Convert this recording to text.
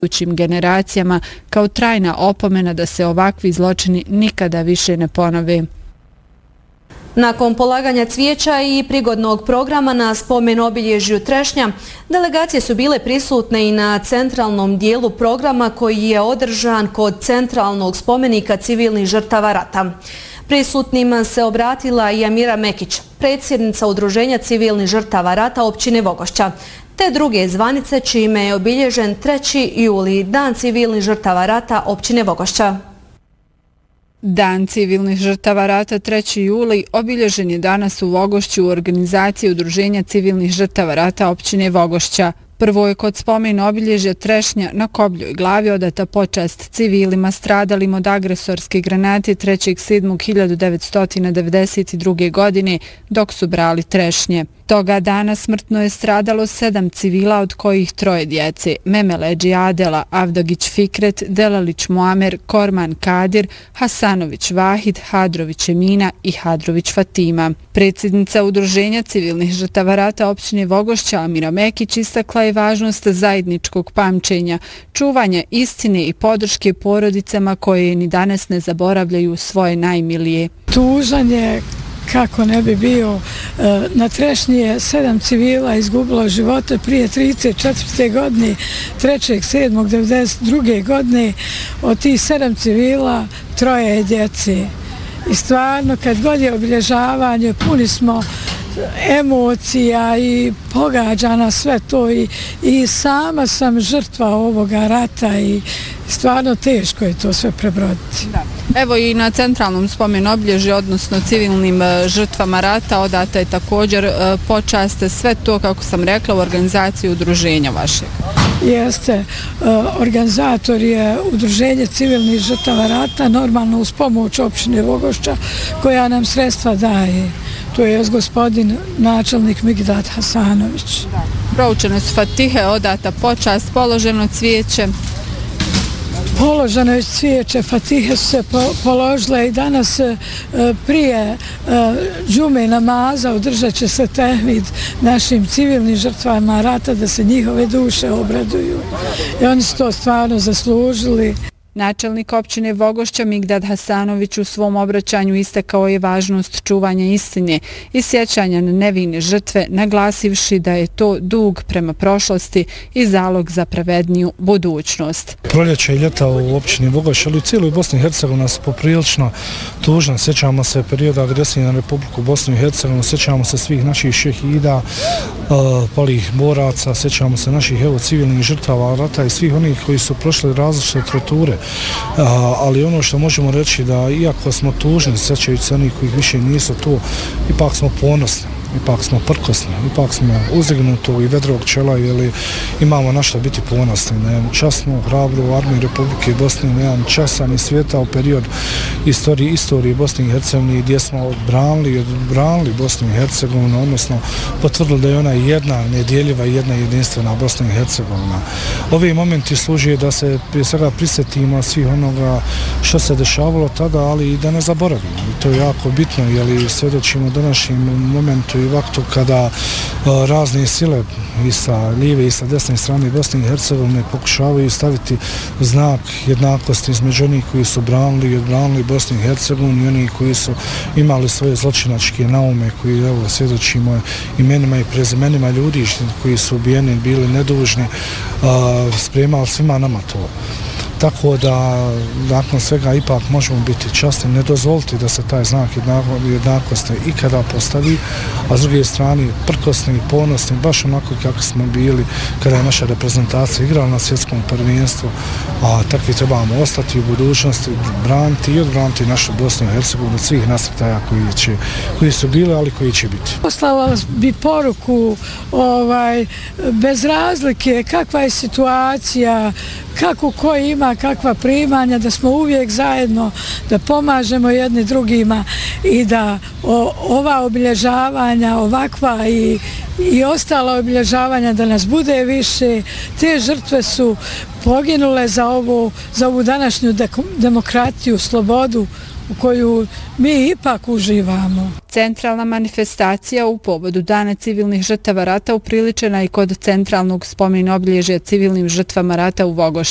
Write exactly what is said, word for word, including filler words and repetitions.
budućim generacijama kao trajna opomena da se ovakvi zločini nikada više ne ponove. Nakon polaganja cvijeća i prigodnog programa na spomen obilježju Trešnja, delegacije su bile prisutne i na centralnom dijelu programa koji je održan kod centralnog spomenika civilnih žrtava rata. Prisutnima se obratila i Amira Mekić, predsjednica Udruženja civilnih žrtava rata općine Vogošća, te druge zvanice čime je obilježen treći juli, Dan civilnih žrtava rata općine Vogošća. Dan civilnih žrtava rata treći juli obilježen je danas u Vogošću u organizaciji Udruženja civilnih žrtava rata općine Vogošća. Prvo je kod spomen obilježja Trešnja na Kobljoj glavi odata počast civilima stradalim od agresorske granate trećeg sedmog hiljadu devetsto devedeset druge. godine dok su brali trešnje. Toga dana smrtno je stradalo sedam civila od kojih troje djece: Memeleđi Adela, Avdagić Fikret, Delalić Muamer, Korman Kadir, Hasanović Vahid, Hadrović Emina i Hadrović Fatima. Predsjednica Udruženja civilnih žrtava rata općine Vogošća Amira Mekić istakla je važnost zajedničkog pamćenja, čuvanja istine i podrške porodicama koje ni danas ne zaboravljaju svoje najmilije. Tužan je, kako ne bi bio, na Trešnji je sedam civila izgubilo živote prije trideset četvrte. godine, trećeg sedmog devedeset druge. godine. Od tih sedam civila troje je djece. I stvarno, kad god je obilježavanje, puni smo emocija i pogađa na sve to i, i sama sam žrtva ovoga rata i stvarno teško je to sve prebroditi. Da. Evo i na centralnom spomen obilježju, odnosno civilnim žrtvama rata, odata je također počast, sve to, kako sam rekla, u organizaciji udruženja vašeg. Jeste, organizator je Udruženje civilnih žrtava rata, normalno uz pomoć općine Vogošća koja nam sredstva daje. To je gospodin načelnik Migdad Hasanović. Proučene su fatihe, odata počast, položeno cvijeće. Položeno je cvijeće, fatihe su se položile i danas prije džume namaza održat će se tehmid našim civilnim žrtvama rata da se njihove duše obraduju. I oni su to stvarno zaslužili. Načelnik općine Vogošća Migdad Hasanović u svom obraćanju istakao je važnost čuvanja istine i sjećanja na nevine žrtve, naglasivši da je to dug prema prošlosti i zalog za pravedniju budućnost. Proljeće i ljeta u općini Vogošća, ali u cijeloj Bosni i Hercegovini su poprilično tužna. Sjećamo se perioda agresije na Republiku Bosnu i Hercegovinu, sjećamo se svih naših šehida, palih boraca, sjećamo se naših evo civilnih žrtava rata i svih onih koji su prošli različite torture. Ali ono što možemo reći da iako smo tužni, sjećajući se onih kojih više nisu tu, ipak smo ponosni, ipak smo prkosni, ipak smo uzdignutog i vedrog čela, jer imamo na što biti ponosni. Na jednu časnu, hrabru armiju Republike Bosne, na jedan časan i svijetao period istorije, istorije Bosne i Hercegovine gdje smo odbranili, odbranili Bosnu i Hercegovinu, odnosno potvrdili da je ona jedna nedjeljiva i jedna jedinstvena Bosna i Hercegovina. Ovi momenti služe da se prije svega prisjetimo svih onoga što se dešavalo tada, ali i da ne zaboravimo. I to je jako bitno, jer svjedočimo današnjim momentu i vaktu kada uh, razne sile i sa lijeve i sa desne strane Bosne i Hercegovine pokušavaju staviti znak jednakosti između onih koji su branili i odbranili Bosnu i Hercegovinu i onih koji su imali svoje zločinačke naume, koji evo svjedočimo imenima i prezimenima ljudi koji su ubijeni, bili nedužni, uh, spremali svima nama to. Tako da nakon svega ipak možemo biti časni, ne dozvoliti da se taj znak jednakosti ikada postavi, a s druge strane prkosni i ponosni, baš onako kako smo bili kada je naša reprezentacija igrala na svjetskom prvenstvu, a takvi trebamo ostati u budućnosti, braniti i odbraniti našu Bosnu i Hercegovinu od svih nasrtaja koji, će, koji su bili, ali koji će biti. Poslala bi poruku ovaj, bez razlike kakva je situacija, kako ko ima kakva primanja, da smo uvijek zajedno, da pomažemo jedni drugima i da o, ova obilježavanja, ovakva i, i ostala obilježavanja da nas bude više. Te žrtve su poginule za ovu, za ovu današnju demokratiju, slobodu u koju mi ipak uživamo. Centralna manifestacija u povodu Dana civilnih žrtava rata upriličena i kod centralnog spomen obilježja civilnim žrtvama rata u Vogošću.